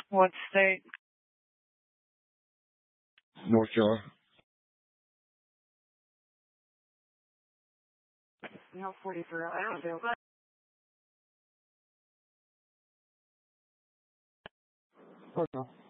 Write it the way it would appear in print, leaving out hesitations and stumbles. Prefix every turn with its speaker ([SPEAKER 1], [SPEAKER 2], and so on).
[SPEAKER 1] What state?
[SPEAKER 2] North Carolina.
[SPEAKER 1] No, 43. I don't do.
[SPEAKER 2] Okay.